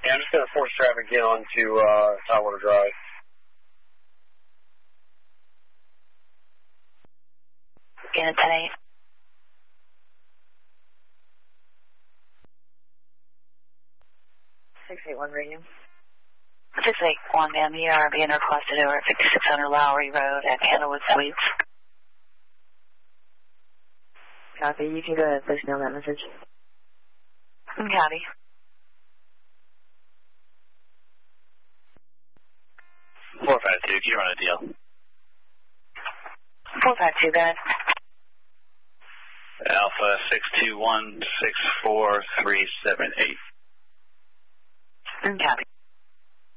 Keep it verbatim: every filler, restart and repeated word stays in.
Yeah, I'm just going to force traffic in onto uh, Tidewater Drive. Unit ten eight. six eight one radio. six eight one, ma'am. You are being requested over at fifty-six hundred Lowry Road at Candlewood Suites. Copy. You can go ahead and push down that message. Copy. four five two, can you run a deal? four five two, go ahead. Alpha six two one six four three seven eight. Copy.